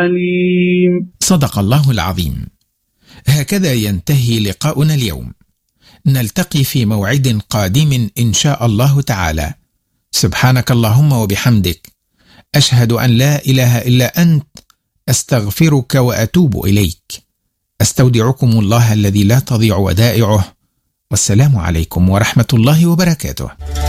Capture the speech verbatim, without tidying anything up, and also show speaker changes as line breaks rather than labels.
عليم.
صدق الله العظيم. هكذا ينتهي لقاؤنا اليوم، نلتقي في موعد قادم إن شاء الله تعالى. سبحانك اللهم وبحمدك، أشهد أن لا إله إلا أنت، أستغفرك وأتوب إليك. أستودعكم الله الذي لا تضيع ودائعه، والسلام عليكم ورحمة الله وبركاته.